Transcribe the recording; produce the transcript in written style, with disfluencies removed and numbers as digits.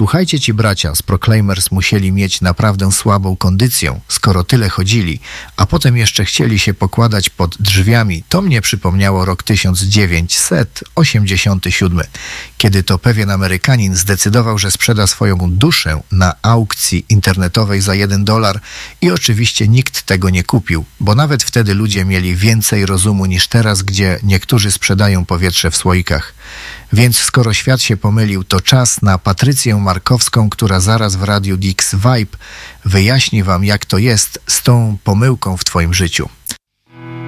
Słuchajcie, ci bracia z Proclaimers musieli mieć naprawdę słabą kondycję, skoro tyle chodzili, a potem jeszcze chcieli się pokładać pod drzwiami. To mnie przypomniało rok 1987, kiedy to pewien Amerykanin zdecydował, że sprzeda swoją duszę na aukcji internetowej za $1 i oczywiście nikt tego nie kupił, bo nawet wtedy ludzie mieli więcej rozumu niż teraz, gdzie niektórzy sprzedają powietrze w słoikach. Więc skoro świat się pomylił, to czas na Patrycję Markowską, która zaraz w Radiu Dix Vibe wyjaśni wam, jak to jest z tą pomyłką w twoim życiu.